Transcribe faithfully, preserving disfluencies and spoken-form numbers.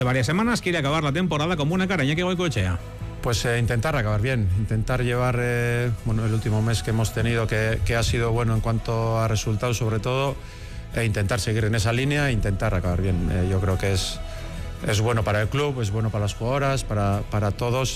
varias semanas quiere acabar la temporada con buena cara. Iñaki Goicoechea. Pues eh, intentar acabar bien, intentar llevar eh, bueno, el último mes que hemos tenido, que, que ha sido bueno en cuanto a resultados sobre todo, e intentar seguir en esa línea e intentar acabar bien. Eh, yo creo que es, es bueno para el club, es bueno para las jugadoras, para, para todos.